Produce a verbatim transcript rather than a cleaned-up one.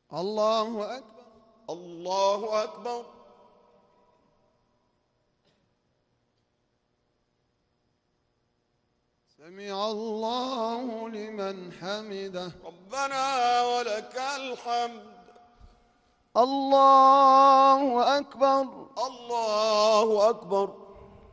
الله أكبر. الله أكبر. سمع الله لمن حمده. ربنا ولك الحمد. الله أكبر. الله أكبر.